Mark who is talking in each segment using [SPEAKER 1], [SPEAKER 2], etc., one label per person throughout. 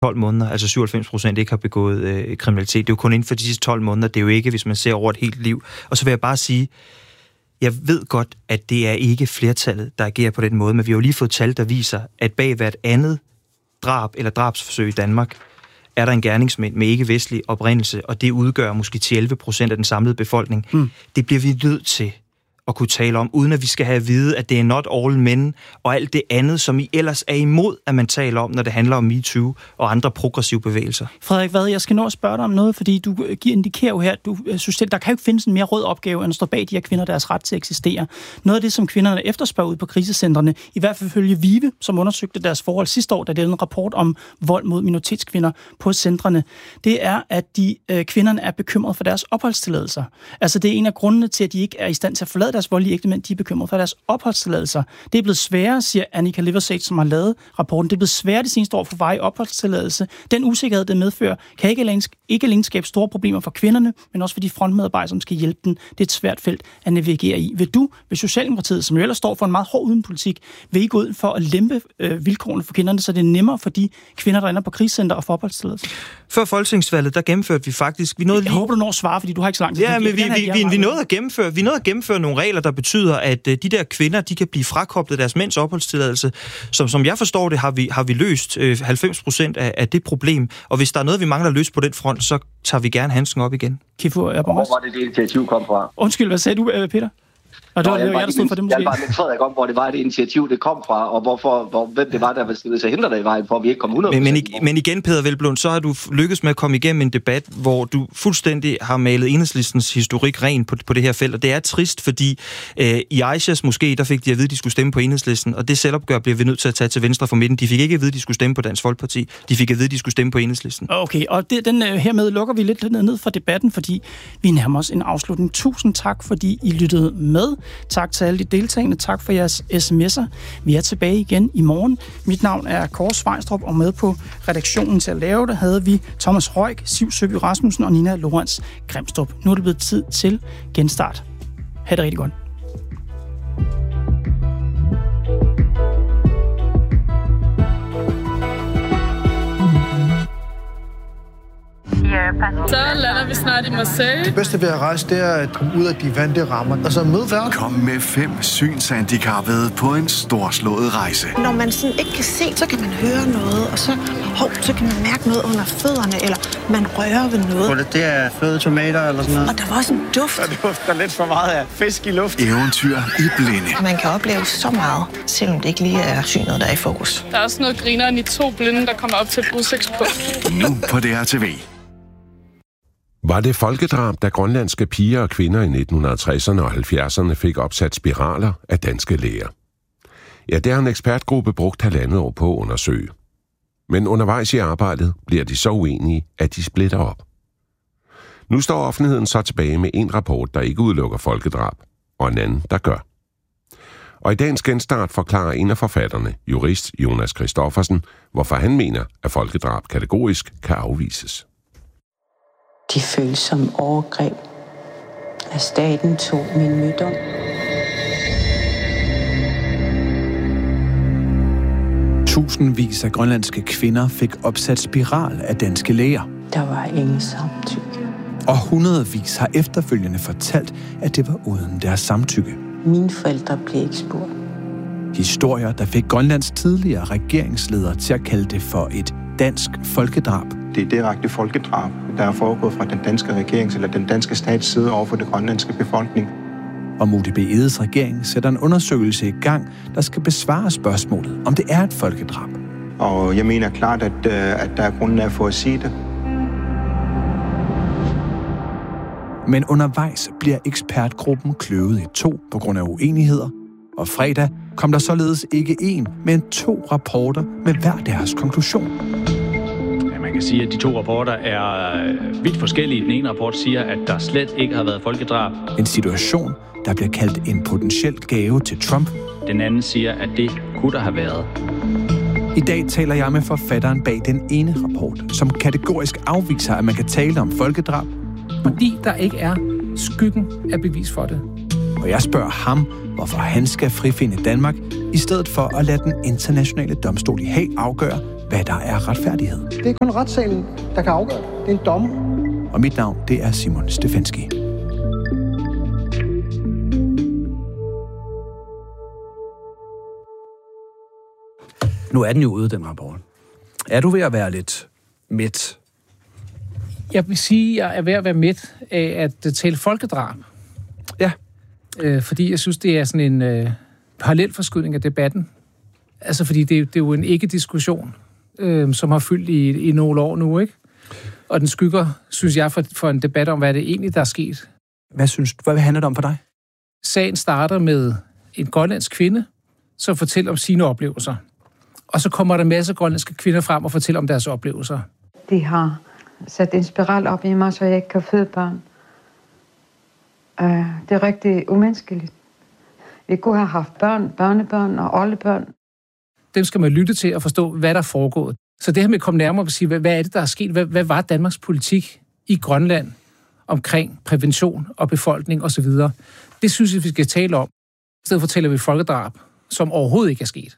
[SPEAKER 1] 12 måneder, altså 97% ikke har begået kriminalitet. Det er jo kun inden for de sidste 12 måneder, det er jo ikke, hvis man ser over et helt liv. Og så vil jeg bare sige, jeg ved godt, at det er ikke flertallet, der agerer på den måde, men vi har jo lige fået tal, der viser, at bag hvert andet drab eller drabsforsøg i Danmark, er der en gerningsmand med ikke-vestlig oprindelse, og det udgør måske 11% af den samlede befolkning. Det bliver vi nødt til at kunne tale om, uden at vi skal have at vide, at det er not all men, og alt det andet, som I ellers er imod, at man taler om, når det handler om MeToo og andre progressive bevægelser.
[SPEAKER 2] Frederik Vad, jeg skal nå at spørge dig om noget, fordi du indikerer jo her, at du synes, der kan jo ikke findes en mere rød opgave, end at stå bag de her kvinder deres ret til at eksistere. Noget af det, som kvinderne efterspørger ud på krisecentrene, i hvert fald følge VIVE, som undersøgte deres forhold sidste år, da det er en rapport om vold mod minoritetskvinder på centrene, det er, at kvinderne er bekymrede for deres opholdstilladelser. Altså det er en af grundene til, at de ikke er i stand til at forlade deres voldelige ægtemænd, de er bekymrede for deres opholdstilladelser. Det er blevet sværere, siger Annika Liversace, som har lavet rapporten. Det er blevet sværere de seneste år for varig opholdstilladelse. Den usikkerhed, det medfører, kan ikke alene skabe store problemer for kvinderne, men også for de frontmedarbejdere, som skal hjælpe den. Det er et svært felt at navigere i. Vil Socialdemokratiet, som jo ellers står for en meget hård udenpolitik, vil I gå ud for at lempe vilkårene for kvinderne, så det er nemmere for de kvinder, der ender på krisecenter og får opholdstilladelse?
[SPEAKER 1] Før folketingsvalget, der gennemførte vi faktisk...
[SPEAKER 2] Jeg håber, du når at svare, fordi du har ikke så lang tid.
[SPEAKER 1] Ja, men vi nåede at gennemføre nogle regler, der betyder, at de der kvinder, de kan blive frakoblet deres mænds opholdstilladelse. Som jeg forstår det, har vi løst 90% af det problem. Og hvis der er noget, vi mangler at løse på den front, så tager vi gerne handsken op igen.
[SPEAKER 3] Hvor var det initiativ kom fra?
[SPEAKER 2] Undskyld, hvad sagde du, Peter? Og det var jeg, der stod for det måske.
[SPEAKER 3] Jeg bare med Frederik om, hvor det var, det initiativ, det kom fra, og hvem det var, der var stillet sig hindre dig i vejen, for at vi ikke kom 100%.
[SPEAKER 1] Men igen, Peder Hvelplund, så har du lykkes med at komme igennem en debat, hvor du fuldstændig har malet Enhedslistens historik ren på det her felt, og det er trist, fordi i Aishas måske, der fik de at vide, at de skulle stemme på Enhedslisten, og det selvopgør bliver vi nødt til at tage til venstre for midten. De fik ikke at vide, at de skulle stemme på Dansk Folkeparti. De fik at vide, at de skulle stemme på Enhedslisten. Okay, og hermed lukker vi lidt ned fra debatten, fordi vi nærmer os en afslutning. Tusind tak, fordi I lyttede med. Tak til alle de deltagende. Tak for jeres sms'er. Vi er tilbage igen i morgen. Mit navn er Kåre Svejstrup, og med på redaktionen til at lave det havde vi Thomas Røik, Siv Søby Rasmussen og Nina Lorenz Grimstrup. Nu er det blevet tid til genstart. Ha' det rigtig godt.
[SPEAKER 4] Så lander vi snart i Marseille.
[SPEAKER 5] Det bedste ved at rejse, det er at komme ud af de vante rammer. Og så møde verden.
[SPEAKER 6] Kom med 5 synshandicappede på en storslået rejse.
[SPEAKER 7] Når man sådan ikke kan se, så kan man høre noget. Og så kan man mærke noget under fødderne. Eller man rører ved noget.
[SPEAKER 8] Det er fløde tomater eller sådan noget.
[SPEAKER 7] Og der var også en duft.
[SPEAKER 8] Der dufter lidt for meget af fisk i luft.
[SPEAKER 6] Eventyr i blinde.
[SPEAKER 7] Man kan opleve så meget, selvom det ikke lige er synet, der er i fokus.
[SPEAKER 4] Der er også noget grineren i 2 blinde, der kommer op til et udsigtspunkt.
[SPEAKER 6] Nu på DRTV.
[SPEAKER 9] Var det folkedrab, da grønlandske piger og kvinder i 1960'erne og 70'erne fik opsat spiraler af danske læger? Ja, det har en ekspertgruppe brugt 1,5 år på at undersøge. Men undervejs i arbejdet bliver de så uenige, at de splitter op. Nu står offentligheden så tilbage med en rapport, der ikke udelukker folkedrab, og en anden, der gør. Og i dagens genstart forklarer en af forfatterne, jurist Jonas Christoffersen, hvorfor han mener, at folkedrab kategorisk kan afvises.
[SPEAKER 10] De føles som overgreb, at staten tog min mødom.
[SPEAKER 11] Tusindvis af grønlandske kvinder fik opsat spiral af danske læger.
[SPEAKER 10] Der var ingen samtykke.
[SPEAKER 11] Og hundredvis har efterfølgende fortalt, at det var uden deres samtykke.
[SPEAKER 10] Mine forældre blev ikke spurgt.
[SPEAKER 11] Historier, der fik Grønlands tidligere regeringsleder til at kalde det for et dansk folkedrab.
[SPEAKER 12] Det er direkte folkedrab, der er foregået fra den danske regerings eller den danske stats side over for den grønlandske befolkning.
[SPEAKER 11] Og Modi B. Edes regering sætter en undersøgelse i gang, der skal besvare spørgsmålet, om det er et folkedrab.
[SPEAKER 12] Og jeg mener klart, at der er grundlag for at sige det.
[SPEAKER 11] Men undervejs bliver ekspertgruppen kløvet i 2 på grund af uenigheder, og fredag kom der således ikke 1, men 2 rapporter med hver deres konklusion.
[SPEAKER 13] Man kan sige, at de 2 rapporter er vidt forskellige. Den ene rapport siger, at der slet ikke har været folkedrab.
[SPEAKER 11] En situation, der bliver kaldt en potentiel gave til Trump.
[SPEAKER 13] Den anden siger, at det kunne der have været.
[SPEAKER 11] I dag taler jeg med forfatteren bag den ene rapport, som kategorisk afviser, at man kan tale om folkedrab.
[SPEAKER 14] Fordi der ikke er skyggen af bevis for det.
[SPEAKER 11] Og jeg spørger ham, hvorfor han skal frifinde Danmark, i stedet for at lade den internationale domstol i Haag afgøre, hvad der er retfærdighed.
[SPEAKER 5] Det er kun retssalen, der kan afgøre det. Det er en dommer.
[SPEAKER 11] Og mit navn, det er Simon Stefanski. Nu er den jo ude, den rapport. Er du ved at være lidt mæt?
[SPEAKER 14] Jeg vil sige, at jeg er ved at være mæt af at tale folkedrab.
[SPEAKER 11] Ja.
[SPEAKER 14] Fordi jeg synes, det er sådan en parallelforskydning af debatten. Altså, fordi det er jo en ikke-diskussion, som har fyldt i nogle år nu, ikke? Og den skygger, synes jeg, for en debat om, hvad det egentlig, der er sket.
[SPEAKER 11] Hvad handler det om for dig?
[SPEAKER 14] Sagen starter med en grønlandsk kvinde, som fortæller om sine oplevelser. Og så kommer der en masse grønlandske kvinder frem og fortæller om deres oplevelser.
[SPEAKER 10] De har sat en spiral op i mig, så jeg ikke kan føde børn. Det er rigtig umenneskeligt. Vi kunne have haft børnebørn og oldebørn.
[SPEAKER 14] Dem skal man lytte til og forstå, hvad der er foregået. Så det her med at komme nærmere og sige, hvad er det, der er sket? Hvad var Danmarks politik i Grønland omkring prævention og befolkning osv.? Det synes jeg, vi skal tale om. I stedet for taler vi folkedrab, som overhovedet ikke er sket.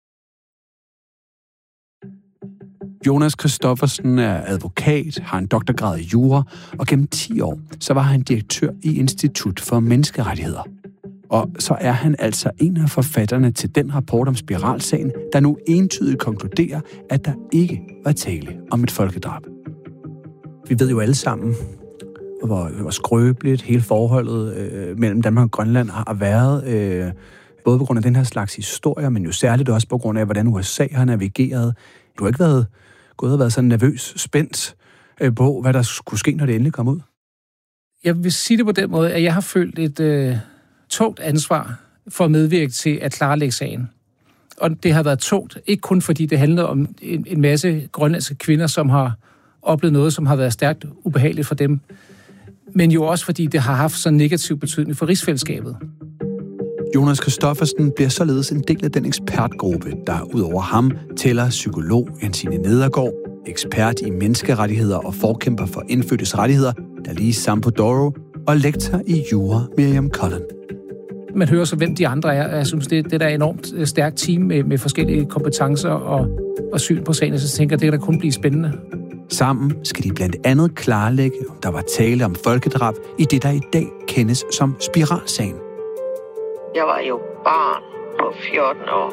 [SPEAKER 11] Jonas Christoffersen er advokat, har en doktorgrad i jura, og gennem 10 år, så var han direktør i Institut for Menneskerettigheder. Og så er han altså en af forfatterne til den rapport om spiralsagen, der nu entydigt konkluderer, at der ikke var tale om et folkedrab. Vi ved jo alle sammen, hvor skrøbeligt hele forholdet mellem Danmark og Grønland har været, både på grund af den her slags historier, men jo særligt også på grund af, hvordan USA har navigeret. Du har ikke gået og været sådan nervøs, spændt på, hvad der skulle ske, når det endelig kom ud?
[SPEAKER 14] Jeg vil sige det på den måde, at jeg har følt et tungt ansvar for at medvirke til at klarlægge sagen. Og det har været tungt, ikke kun fordi det handler om en masse grønlandske kvinder, som har oplevet noget, som har været stærkt ubehageligt for dem, men jo også fordi det har haft så negativ betydning for rigsfællesskabet.
[SPEAKER 11] Jonas Christoffersen bliver således en del af den ekspertgruppe, der udover ham tæller psykolog Jensine Nedergaard, ekspert i menneskerettigheder og forkæmper for indfødtes rettigheder, Dalise Sampodoro, og lektor i jura Miriam Cullen.
[SPEAKER 14] Man hører så, hvem de andre er. Jeg synes, det er et enormt stærkt team med forskellige kompetencer og syn på sagen, så jeg tænker, det kan da kun blive spændende.
[SPEAKER 11] Sammen skal de blandt andet klarlægge, om der var tale om folkedrab i det, der i dag kendes som spiralsagen.
[SPEAKER 15] Jeg var jo barn på 14 år.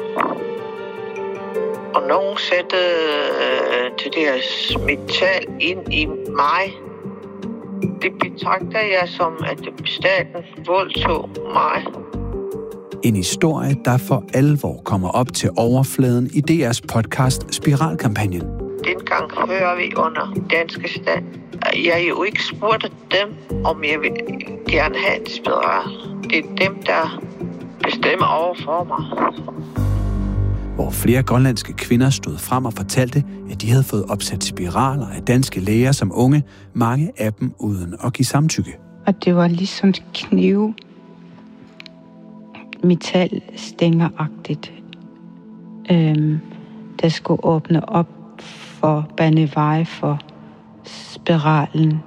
[SPEAKER 15] Og nogen satte det der metal ind i mig. Det betragter jeg som, at staten voldtog mig.
[SPEAKER 11] En historie, der for alvor kommer op til overfladen i DR's podcast Spiralkampagnen.
[SPEAKER 15] Dengang hører vi under danske stat. Jeg jo ikke spurgte dem, om jeg vil gerne have en spiral. Det er dem, der bestemmer over for mig.
[SPEAKER 11] Hvor flere grønlandske kvinder stod frem og fortalte, at de havde fået opsat spiraler af danske læger som unge, mange af dem uden at give samtykke.
[SPEAKER 10] Og det var ligesom knive, metalstængeragtigt, der skulle åbne op for bane vej for spiralen.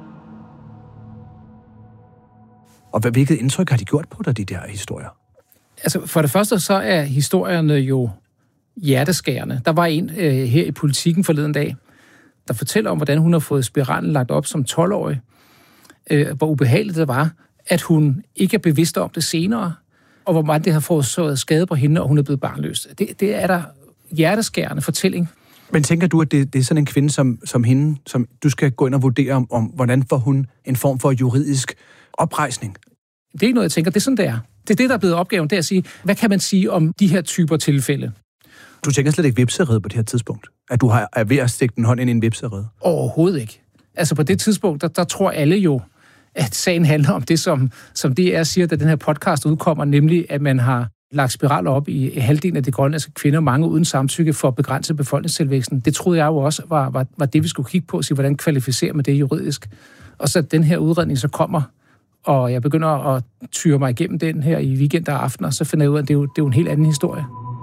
[SPEAKER 11] Og hvilket indtryk har de gjort på dig, de der historier?
[SPEAKER 14] Altså, for det første så er historierne jo hjerteskærende. Der var en her i Politikken forleden dag, der fortæller om, hvordan hun har fået spiralen lagt op som 12-årig. Hvor ubehageligt det var, at hun ikke er bevidst om det senere, og hvor meget det har forårsaget skade på hende, og hun er blevet barnløs. Det er der hjerteskærende fortælling.
[SPEAKER 11] Men tænker du, at det er sådan en kvinde som hende, som du skal gå ind og vurdere om hvordan får hun en form for juridisk oprejsning?
[SPEAKER 14] Det er ikke noget, jeg tænker. Det er sådan, det er. Det er det, der er blevet opgaven, det er at sige, hvad kan man sige om de her typer tilfælde? Du
[SPEAKER 11] tænker slet ikke hvepserede på det her tidspunkt? At du er ved at stikke den hånd ind i en hvepserede?
[SPEAKER 14] Overhovedet ikke. Altså på det tidspunkt, der tror alle jo, at sagen handler om det, som DR siger, da den her podcast udkommer, nemlig at man har lagt spiraler op i halvdelen af de grønlandske kvinder, mange uden samtykke for at begrænse befolkningstilvæksten. Det troede jeg jo også var det, vi skulle kigge på, og sige, hvordan kvalificerer man det juridisk. Og så den her udredning så kommer, og jeg begynder at tyre mig igennem den her i weekend og aftener, så finder jeg ud af, at det er jo en helt anden historie.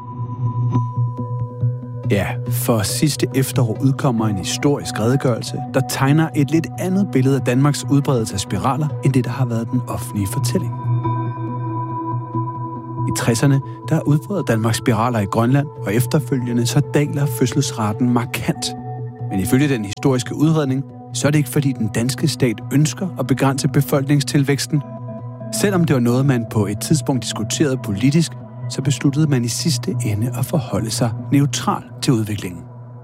[SPEAKER 11] Ja, for sidste efterår udkommer en historisk redegørelse, der tegner et lidt andet billede af Danmarks udbredelse af spiraler, end det, der har været den offentlige fortælling. I 60'erne, der udbreder Danmark spiraler i Grønland, og efterfølgende så daler fødselsraten markant. Men ifølge den historiske udredning, så er det ikke fordi den danske stat ønsker at begrænse befolkningstilvæksten. Selvom det var noget, man på et tidspunkt diskuterede politisk, så besluttede man i sidste ende at forholde sig neutral til udviklingen.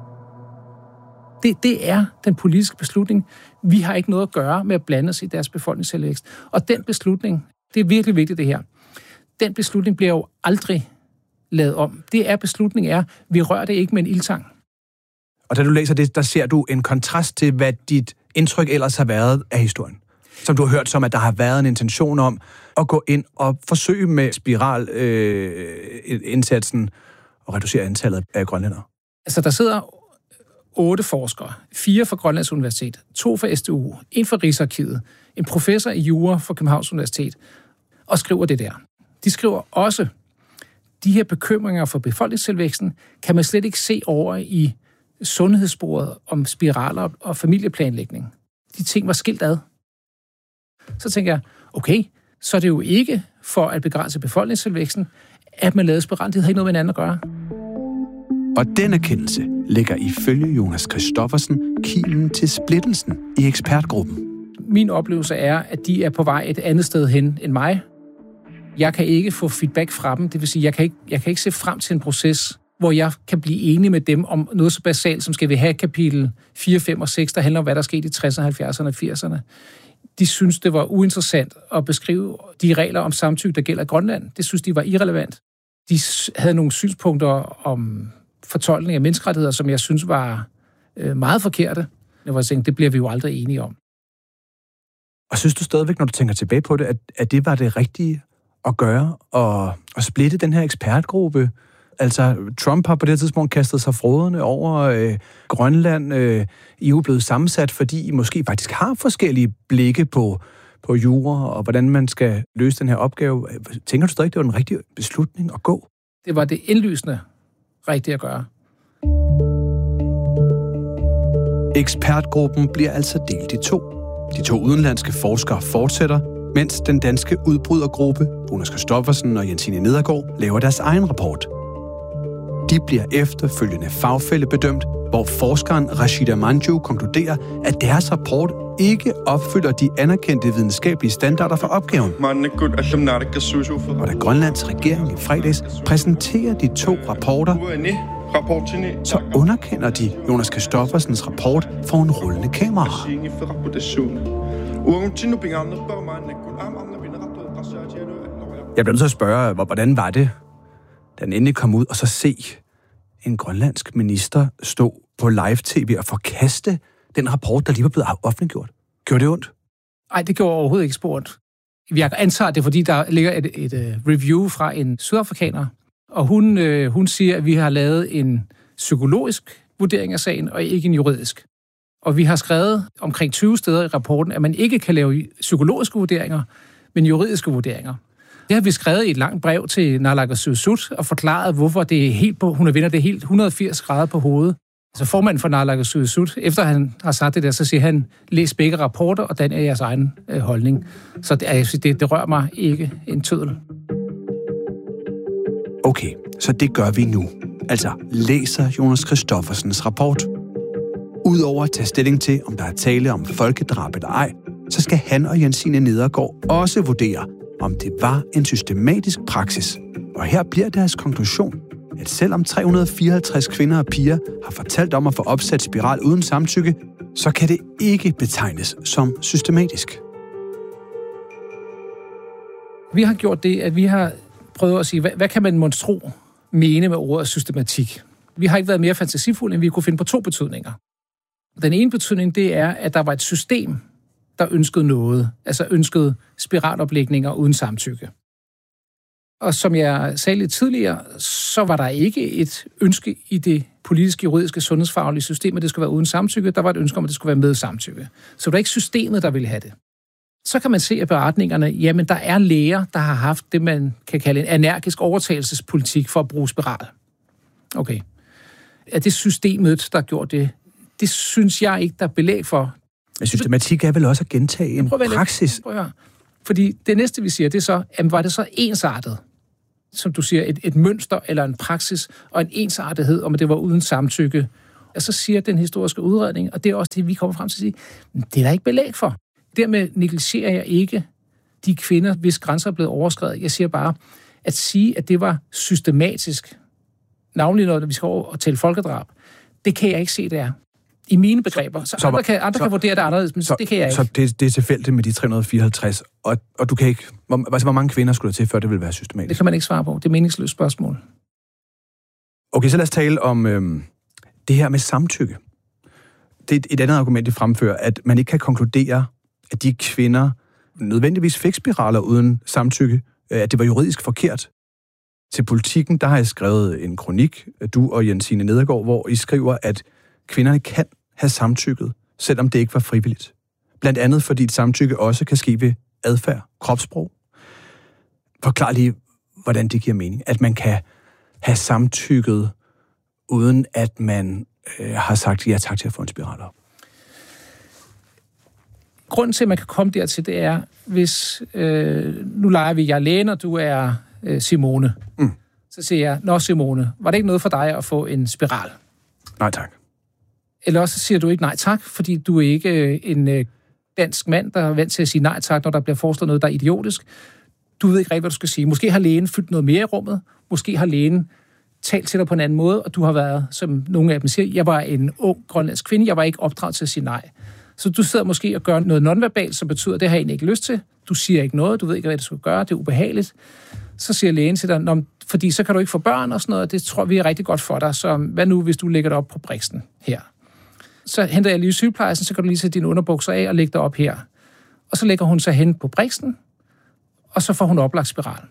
[SPEAKER 14] Det er den politiske beslutning. Vi har ikke noget at gøre med at blande os i deres befolkningstilvækst. Og den beslutning, det er virkelig vigtigt det her, den beslutning bliver jo aldrig lavet om. Beslutningen er, vi rører det ikke med en ildtang.
[SPEAKER 11] Og da du læser det, der ser du en kontrast til, hvad dit indtryk ellers har været af historien. Som du har hørt som, at der har været en intention om at gå ind og forsøge med spiralindsatsen og reducere antallet af grønlændere.
[SPEAKER 14] Altså, der sidder 8 forskere, 4 fra Grønlands Universitet, 2 fra SDU, 1 fra Rigsarkivet, en professor i jura fra Københavns Universitet, og skriver det der. De skriver også, de her bekymringer for befolkningstilvæksten kan man slet ikke se over i sundhedssporet om spiraler og familieplanlægning. De ting var skilt ad. Så tænker jeg, okay, så er det jo ikke for at begrænse befolkningstilvæksten, at man lavede spiralen. Det har ikke noget med hinanden at gøre.
[SPEAKER 11] Og den erkendelse lægger ifølge Jonas Christoffersen kimen til splittelsen i ekspertgruppen.
[SPEAKER 14] Min oplevelse er, at de er på vej et andet sted hen end mig. Jeg kan ikke få feedback fra dem. Det vil sige, jeg kan ikke se frem til en proces, hvor jeg kan blive enig med dem om noget så basalt, som skal vi have kapitel 4, 5 og 6, der handler om, hvad der skete i 60'erne, 70'erne og 80'erne. De synes, det var uinteressant at beskrive de regler om samtykke, der gælder i Grønland. Det synes de var irrelevant. De havde nogle synspunkter om fortolkning af menneskerettigheder, som jeg synes var meget forkerte. Jeg var tænkt, det bliver vi jo aldrig enige om.
[SPEAKER 11] Og synes du stadigvæk, når du tænker tilbage på det, at det var det rigtige at gøre, og splitte den her ekspertgruppe? Altså, Trump har på det tidspunkt kastet sig frådende over Grønland. I er jo blevet sammensat, fordi I måske faktisk har forskellige blikke på jura, og hvordan man skal løse den her opgave. Tænker du stadig, det var den rigtige beslutning at gå?
[SPEAKER 14] Det var det indlysende rigtige at gøre.
[SPEAKER 11] Ekspertgruppen bliver altså delt i 2. De 2 udenlandske forskere fortsætter, mens den danske udbrydergruppe, Jonas Christoffersen og Jensine Nedergaard, laver deres egen rapport. De bliver efterfølgende fagfællebedømt, hvor forskeren Rashida Manju konkluderer, at deres rapport ikke opfylder de anerkendte videnskabelige standarder for opgaven. Og da Grønlands regering i fredags præsenterer de 2 rapporter, så underkender de Jonas Christoffersens rapport for en rullende kamera. Jeg bliver nødt til at spørge, hvordan var det, da den endelig kom ud, og så se en grønlandsk minister stå på live-tv og forkaste den rapport, der lige var blevet offentliggjort? Gjorde det ondt?
[SPEAKER 14] Nej, det gjorde overhovedet ikke spurgt. Jeg antager det, fordi der ligger et review fra en sydafrikaner, og hun siger, at vi har lavet en psykologisk vurdering af sagen, og ikke en juridisk. Og vi har skrevet omkring 20 steder i rapporten, at man ikke kan lave psykologiske vurderinger, men juridiske vurderinger. Det har vi skrevet i et langt brev til Naalakkersuisut og forklaret, hvorfor det er helt på, hun vender det helt 180 grader på hovedet. Altså formanden for Naalakkersuisut, efter han har sagt det der, så siger han, læs begge rapporter, og den er jeres egen holdning. Så det rører mig ikke en tøddel.
[SPEAKER 11] Okay, så det gør vi nu. Altså læser Jonas Christoffersens rapport. Udover at tage stilling til, om der er tale om folkedrab eller ej, så skal han og Jensine Nedergaard også vurdere, om det var en systematisk praksis. Og her bliver deres konklusion, at selvom 354 kvinder og piger har fortalt om at få opsat spiral uden samtykke, så kan det ikke betegnes som systematisk.
[SPEAKER 14] Vi har gjort det, at vi har prøvet at sige, hvad kan man monstro mene med ordet systematik? Vi har ikke været mere fantasifulde, end vi kunne finde på 2 betydninger. Den ene betydning, det er, at der var et system, der ønskede noget, altså ønskede spiraloplægninger uden samtykke. Og som jeg sagde lidt tidligere, så var der ikke et ønske i det politiske, juridiske, sundhedsfaglige system, at det skulle være uden samtykke. Der var et ønske om, at det skulle være med samtykke. Så det var ikke systemet, der ville have det. Så kan man se af beretningerne, jamen der er læger, der har haft det, man kan kalde en energisk overtagelsespolitik for at bruge spiral. Okay. Er det systemet, der gjorde det? Det synes jeg ikke, der er belæg for.
[SPEAKER 11] Men systematik er vel også at gentage en praksis?
[SPEAKER 14] Fordi det næste, vi siger, det er så, jamen, var det så ensartet? som du siger, et mønster eller en praksis og en ensartethed, om det var uden samtykke. Og så siger den historiske udredning, og det er også det, vi kommer frem til at sige, det er der ikke belæg for. Dermed negligerer jeg ikke de kvinder, hvis grænser er blevet overskredet. Jeg siger bare, at sige, at det var systematisk, navnlig når vi skal over og tælle folkedrab, det kan jeg ikke se, det er. I mine begreber. Så andre kan vurdere det anderledes, men det kan jeg ikke.
[SPEAKER 11] Så det er tilfældigt med de 354, og du kan ikke... Hvor mange kvinder skulle der til, før det ville være systematisk?
[SPEAKER 14] Det kan man ikke svare på. Det er meningsløst spørgsmål.
[SPEAKER 11] Okay, så lad os tale om det her med samtykke. Det er et andet argument, de fremfører, at man ikke kan konkludere, at de kvinder nødvendigvis fik spiraler uden samtykke, at det var juridisk forkert. Til Politikken, der har jeg skrevet en kronik, du og Jensine Nedergaard, hvor I skriver, at kvinderne kan have samtykket, selvom det ikke var frivilligt. Blandt andet, fordi et samtykke også kan ske ved adfærd, kropssprog. Forklar lige, hvordan det giver mening. At man kan have samtykket, uden at man har sagt ja tak til at få en spiral op.
[SPEAKER 14] Grunden til, at man kan komme dertil, det er, hvis nu leger vi, jeg er lægen, og du er Simone. Så siger jeg, nå Simone, var det ikke noget for dig at få en spiral?
[SPEAKER 11] Nej tak. Eller
[SPEAKER 14] også siger du ikke nej tak, fordi du er ikke en dansk mand, der er vant til at sige nej tak, når der bliver foreslået noget, der er idiotisk. Du ved ikke rigtig, hvad du skal sige. Måske har lægen fyldt noget mere i rummet. Måske har lægen talt til dig på en anden måde, og du har været, som nogle af dem siger, jeg var en ung grønlandsk kvinde, jeg var ikke opdraget til at sige nej. Så du sidder måske og gør noget nonverbalt, som betyder, at det har jeg egentlig ikke lyst til. Du siger ikke noget, du ved ikke, hvad du skal gøre, det er ubehageligt. Så siger lægen til dig, fordi så kan du ikke få børn og sådan noget, det tror vi er rigtig godt for dig, så hvad nu, hvis du lægger det op på briksen her? Så henter jeg lige sygeplejersken, så kan du lige sætte dine underbukser af og lægge det op her. Og så lægger hun sig hen på briksen, og så får hun oplagt spiralen.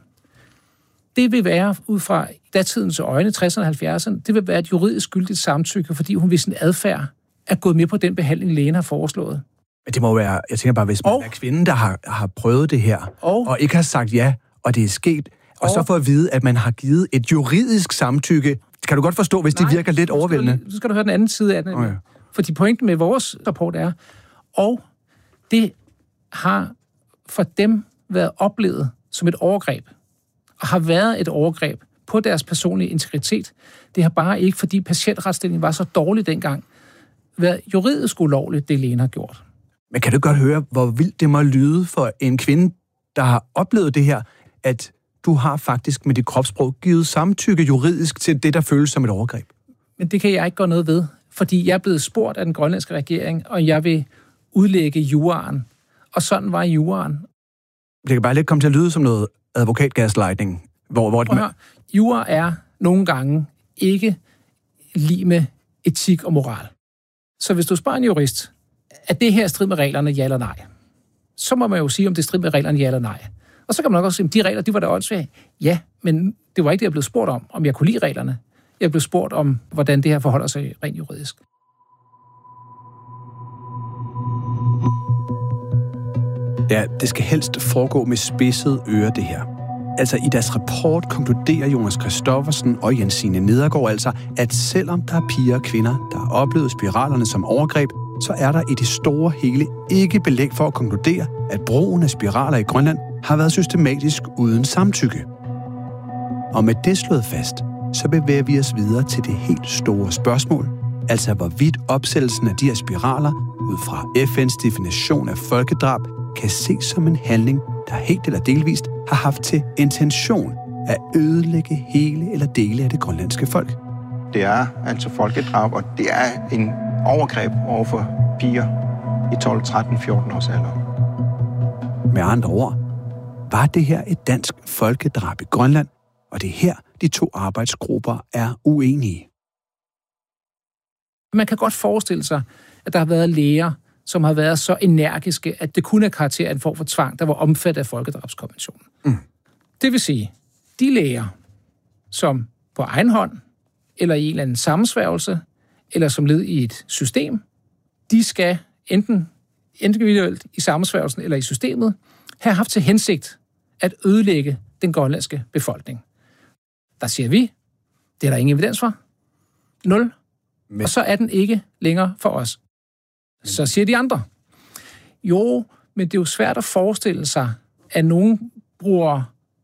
[SPEAKER 14] Det vil være, ud fra datidens øjne, 60'erne og 70'erne, det vil være et juridisk gyldigt samtykke, fordi hun ved sin adfærd er gået med på den behandling, lægen har foreslået.
[SPEAKER 11] Men det må være, jeg tænker bare, hvis man er kvinden, der har prøvet det her, og ikke har sagt ja, og det er sket, og så får at vide, at man har givet et juridisk samtykke. Kan du godt forstå, hvis det virker lidt overvældende?
[SPEAKER 14] Så skal du høre den anden side af det. Okay. Fordi pointen med vores rapport er, og det har for dem været oplevet som et overgreb, og har været et overgreb på deres personlige integritet. Det har bare ikke, fordi patientretsstillingen var så dårlig dengang, været juridisk ulovligt, det lægen har gjort.
[SPEAKER 11] Men kan du godt høre, hvor vildt det må lyde for en kvinde, der har oplevet det her, at du har faktisk med dit kropssprog givet samtykke juridisk til det, der føles som et overgreb?
[SPEAKER 14] Men det kan jeg ikke gøre noget ved, fordi jeg er blevet spurgt af den grønlandske regering, og jeg vil udlægge juraen. Og sådan var juraen.
[SPEAKER 11] Det kan bare lidt komme til at lyde som noget advokatgaslightning.
[SPEAKER 14] Jura er nogle gange ikke lige med etik og moral. Så hvis du spørger en jurist, er det her strid med reglerne, ja eller nej? Så må man jo sige, om det er strid med reglerne, ja eller nej. Og så kan man nok også sige, at de regler, de var da åndssvage. Ja, men det var ikke det, jeg blev spurgt om jeg kunne lide reglerne. Jeg blev spurgt om, hvordan det her forholder sig rent juridisk.
[SPEAKER 11] Ja, det skal helst foregå med spidsede ører, det her. Altså, i deres rapport konkluderer Jonas Christoffersen og Jensine Nedergaard altså, at selvom der er piger og kvinder, der har oplevet spiralerne som overgreb, så er der i det store hele ikke belæg for at konkludere, at brugen af spiraler i Grønland har været systematisk uden samtykke. Og med det slået fast, så bevæger vi os videre til det helt store spørgsmål, altså hvorvidt opsættelsen af de her spiraler, ud fra FN's definition af folkedrab, kan ses som en handling, der helt eller delvist har haft til intention at ødelægge hele eller dele af det grønlandske folk.
[SPEAKER 12] Det er altså folkedrab, og det er en overgreb over for piger i 12, 13, 14 års alder.
[SPEAKER 11] Med andre ord, var det her et dansk folkedrab i Grønland, og det er her, de to arbejdsgrupper er uenige.
[SPEAKER 14] Man kan godt forestille sig, at der har været læger, som har været så energiske, at det kunne have karakter af en form for tvang, der var omfattet af folkedrabskonventionen. Det vil sige, de læger, som på egen hånd, eller i en eller anden sammensværgelse, eller som led i et system, de skal enten individuelt i sammensværgelsen eller i systemet, have haft til hensigt at ødelægge den grønlandske befolkning. Der siger vi, det er der ingen evidens for. 0. Og så er den ikke længere for os. Så siger de andre. Jo, men det er jo svært at forestille sig, at nogen bruger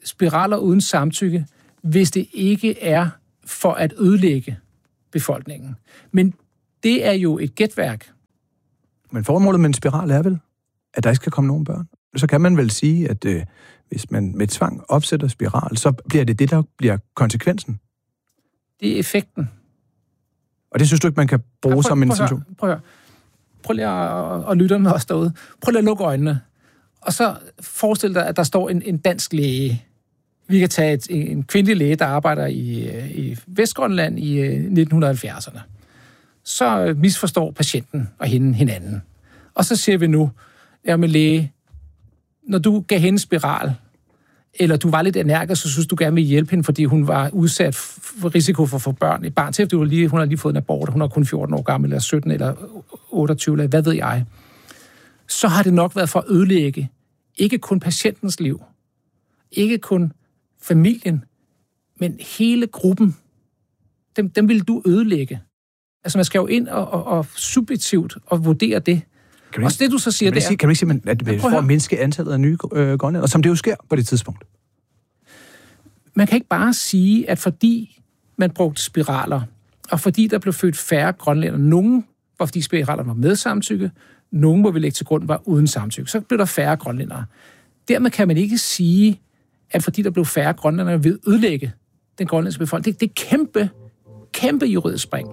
[SPEAKER 14] spiraler uden samtykke, hvis det ikke er for at ødelægge befolkningen. Men det er jo et gætværk.
[SPEAKER 11] Men formålet med en spiral er vel, at der ikke skal komme nogen børn. Så kan man vel sige, at hvis man med tvang opsætter spiral, så bliver det, der bliver konsekvensen.
[SPEAKER 14] Det er effekten.
[SPEAKER 11] Og det synes du ikke, man kan bruge som en institution?
[SPEAKER 14] Prøv lige at lytte med os derude. Prøv lige at lukke øjnene. Og så forestil dig, at der står en dansk læge. Vi kan tage en kvindelig læge, der arbejder i Vestgrønland i 1970'erne. Så misforstår patienten og hinanden. Og så siger vi nu, med læge, når du gav hende spiral, eller du var lidt energisk, så synes du gerne vil hjælpe hende, fordi hun var udsat for risiko for at få børn. Et barn til, hun har lige fået en abort, hun er kun 14 år gammel, eller 17, eller 28, eller hvad ved jeg. Så har det nok været for at ødelægge ikke kun patientens liv, ikke kun familien, men hele gruppen. Dem vil du ødelægge. Altså, man skal jo ind og subjektivt og vurdere det. Og det, du så siger, det er...
[SPEAKER 11] Kan du ikke sige, at vi får at mindske antallet af nye grønlændere, som det jo sker på det tidspunkt?
[SPEAKER 14] Man kan ikke bare sige, at fordi man brugte spiraler, og fordi der blev født færre grønlændere, nogen var fordi spiralerne var med samtykke, nogen må vi lægge til grund var uden samtykke, så blev der færre grønlændere. Dermed kan man ikke sige, at fordi der blev færre grønlændere, ved ødelægge den grønlandske befolkning. Det er kæmpe juridisk spring.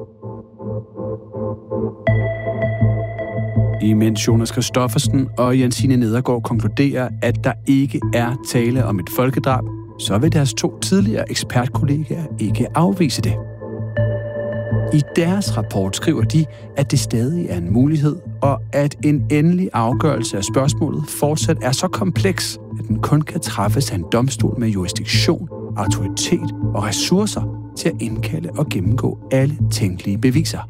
[SPEAKER 11] Imens Jonas Christoffersen og Jensine Nedergaard konkluderer, at der ikke er tale om et folkedrab, så vil deres 2 tidligere ekspertkollegaer ikke afvise det. I deres rapport skriver de, at det stadig er en mulighed, og at en endelig afgørelse af spørgsmålet fortsat er så kompleks, at den kun kan træffes af en domstol med jurisdiktion, autoritet og ressourcer til at indkalde og gennemgå alle tænkelige beviser.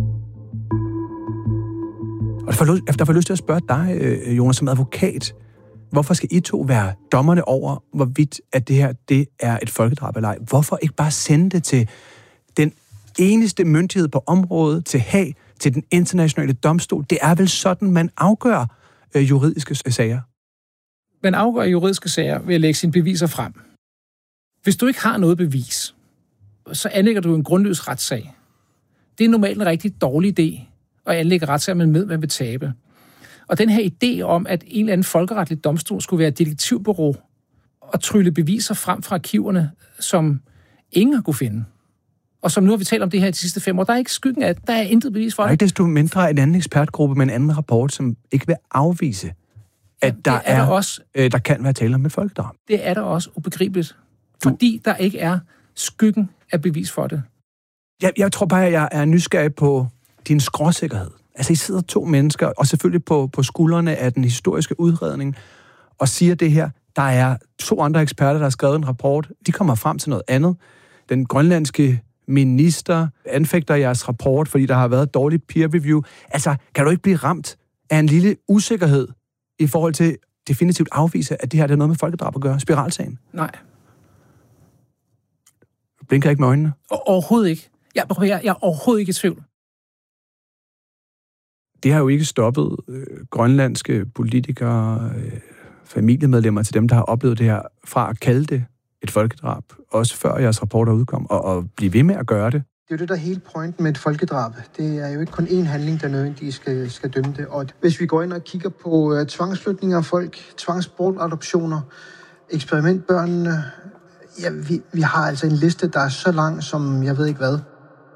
[SPEAKER 11] Og der får lyst til at spørge dig, Jonas, som advokat. Hvorfor skal I 2 være dommerne over, hvorvidt at det her det er et folkedrab eller ej? Hvorfor ikke bare sende det til den eneste myndighed på området, til Haag, til den internationale domstol? Det er vel sådan, man afgør juridiske sager?
[SPEAKER 14] Man afgør juridiske sager ved at lægge sine beviser frem. Hvis du ikke har noget bevis, så anlægger du en grundløs retssag. Det er normalt en rigtig dårlig idé at anlægge retssag, man med, man vil tabe. Og den her idé om, at en eller anden folkeretlig domstol skulle være et detektivbureau og trylle beviser frem fra arkiverne, som ingen har kunne finde, og som nu har vi talt om det her i de sidste 5 år, der er ikke skyggen af, der er intet bevis for det.
[SPEAKER 11] Der er ikke desto mindre en anden ekspertgruppe med en anden rapport, som ikke vil afvise, at der kan være tale om et folkedrab.
[SPEAKER 14] Det er der også ubegribeligt, fordi der ikke er skyggen af bevis for det.
[SPEAKER 11] Jeg tror bare, at jeg er nysgerrig på din skråsikkerhed. Altså, I sidder 2 mennesker, og selvfølgelig på skuldrene af den historiske udredning, og siger det her. Der er 2 andre eksperter, der har skrevet en rapport. De kommer frem til noget andet. Den grønlandske minister anfægter jeres rapport, fordi der har været dårligt peer review. Altså, kan du ikke blive ramt af en lille usikkerhed i forhold til definitivt afvise, at det her er noget med folkedrab at gøre? Spiralsagen?
[SPEAKER 14] Nej.
[SPEAKER 11] Blinker ikke med øjnene?
[SPEAKER 14] Overhovedet ikke. Jeg er overhovedet ikke i tvivl.
[SPEAKER 11] Det har jo ikke stoppet grønlandske politikere, familiemedlemmer til dem, der har oplevet det her, fra at kalde det et folkedrab, også før jeres rapporter udkom, og blive ved med at gøre det.
[SPEAKER 5] Det er jo det, der er hele pointen med et folkedrab. Det er jo ikke kun én handling, der nødvendigvis skal dømme det. Og hvis vi går ind og kigger på tvangsflytninger af folk, tvangsbortadoptioner, eksperimentbørnene, ja, vi har altså en liste, der er så lang, som jeg ved ikke hvad.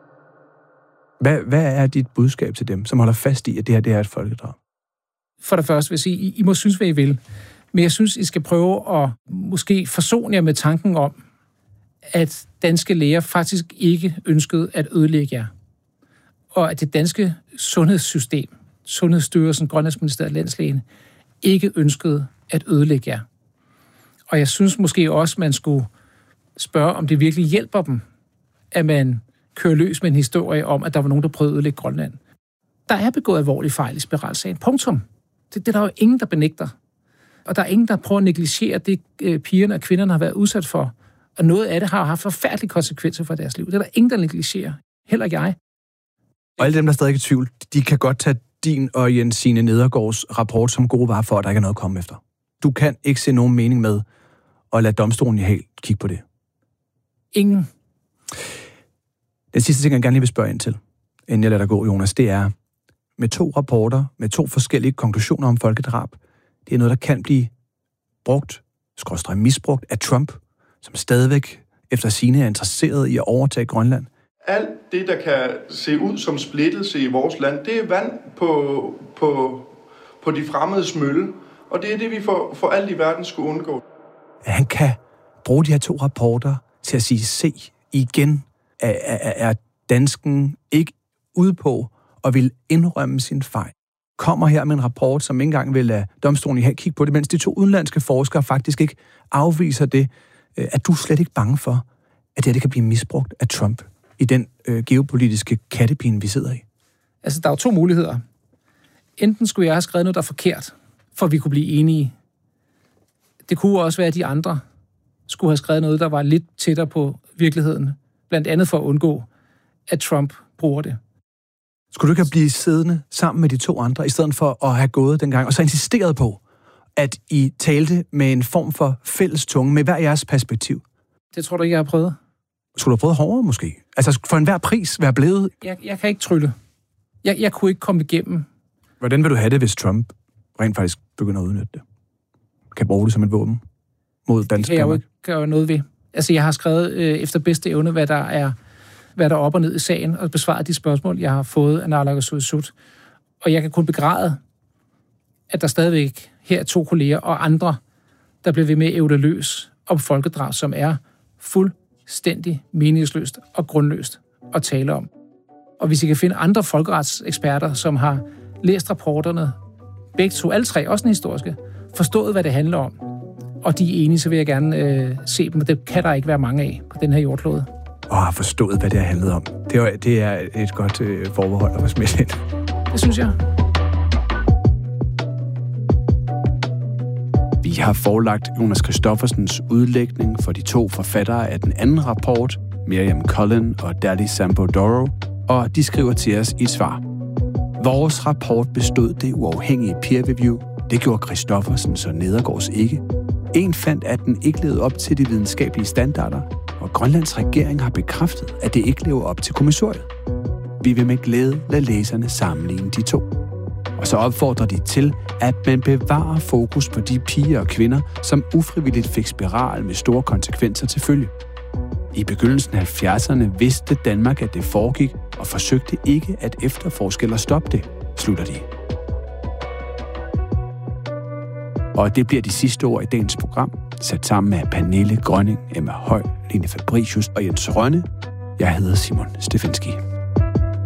[SPEAKER 11] Hvad er dit budskab til dem, som holder fast i, at det her det er et folkedrab?
[SPEAKER 14] For det første vil jeg sige, I må synes, hvad I vil. Men jeg synes, I skal prøve at måske forsone jer med tanken om, at danske læger faktisk ikke ønskede at ødelægge jer. Og at det danske sundhedssystem, Sundhedsstyrelsen, Grønlandsministeriet og Landslægen, ikke ønskede at ødelægge jer. Og jeg synes måske også, man skulle spørge, om det virkelig hjælper dem, at man kører løs med en historie om, at der var nogen, der prøvede at ødelægge Grønland. Der er begået alvorlige fejl i spiralsagen. Punktum. Det er der jo ingen, der benægter. Og der er ingen, der prøver at negligere det, pigerne og kvinderne har været udsat for. Og noget af det har haft forfærdelige konsekvenser for deres liv. Det er der ingen, der negligerer. Heller jeg.
[SPEAKER 11] Og alle dem, der stadig er i tvivl, de kan godt tage din og Jensine Nedergaards rapport som gode varer for, at der ikke er noget at komme efter. Du kan ikke se nogen mening med og lade domstolen i Haag kigge på det?
[SPEAKER 14] Ingen.
[SPEAKER 11] Den sidste ting, jeg gerne lige vil spørge ind til, inden jeg lader dig gå, Jonas, det er, med 2 rapporter, med 2 forskellige konklusioner om folkedrab, det er noget, der kan blive brugt, misbrugt af Trump, som stadigvæk efter sigende er interesseret i at overtage Grønland.
[SPEAKER 16] Alt det, der kan se ud som splittelse i vores land, det er vand på de fremmedes mølle, og det er det, vi for alt i verden skulle undgå.
[SPEAKER 11] At han kan bruge de her 2 rapporter til at sige, se, igen er dansken ikke ude på og vil indrømme sin fejl. Kommer her med en rapport, som ikke engang vil lade domstolen i Haag kigge på det, mens de 2 udenlandske forskere faktisk ikke afviser det. Er du slet ikke bange for, at det kan blive misbrugt af Trump i den geopolitiske kattepine, vi sidder i?
[SPEAKER 14] Altså, der er jo 2 muligheder. Enten skulle jeg have skrevet noget, der er forkert, for vi kunne blive enige. Det kunne også være, at de andre skulle have skrevet noget, der var lidt tættere på virkeligheden. Blandt andet for at undgå, at Trump bruger det.
[SPEAKER 11] Skulle du ikke have blivet siddende sammen med de 2 andre, i stedet for at have gået dengang, og så insisteret på, at I talte med en form for fælles tunge, med hver jeres perspektiv?
[SPEAKER 14] Det tror du ikke, jeg har prøvet?
[SPEAKER 11] Skulle du have prøvet hårdere, måske? Altså, for enhver pris være blevet?
[SPEAKER 14] Jeg kan ikke trylle. Jeg kunne ikke komme igennem.
[SPEAKER 11] Hvordan vil du have det, hvis Trump rent faktisk begynder at udnytte det? Kan bruge det som et våben mod dansk Danmark?
[SPEAKER 14] Det kan jeg jo ikke gøre noget ved. Altså, jeg har skrevet efter bedste evne, hvad der er op og ned i sagen, og besvaret de spørgsmål, jeg har fået af naalakkersuisut. Og jeg kan kun begræde, at der stadigvæk her er 2 kolleger og andre, der bliver ved med at ævle løs om folkedrab, som er fuldstændig meningsløst og grundløst at tale om. Og hvis I kan finde andre folkeretseksperter, som har læst rapporterne, begge 2, alle 3, også den historiske, forstået, hvad det handler om, og de er enige, så vil jeg gerne se dem, og det kan der ikke være mange af på den her jordklode.
[SPEAKER 11] Har forstået, hvad det har handlet om. Det er et godt forbehold at få smidt ind.
[SPEAKER 14] Det synes jeg.
[SPEAKER 11] Vi har forelagt Jonas Christoffersens udlægning for de 2 forfattere af den anden rapport, Miriam Cullen og Dali Sambodoro, og de skriver til os i et svar. Vores rapport bestod det uafhængige peer review. Det gjorde Christoffersens og Nedergaards ikke. En fandt, at den ikke levede op til de videnskabelige standarder, og Grønlands regering har bekræftet, at det ikke lever op til kommissoriet. Vi vil med glæde lade læserne sammenligne de 2. Og så opfordrer de til, at man bevarer fokus på de piger og kvinder, som ufrivilligt fik spiral med store konsekvenser til følge. I begyndelsen af 70'erne vidste Danmark, at det foregik, og forsøgte ikke at efterforske eller stoppe det, slutter de. Og det bliver de sidste ord i dagens program, sat sammen med Pernille Grønning, Emma Høj, Line Fabricius og Jens Rønne. Jeg hedder Simon Stefanski.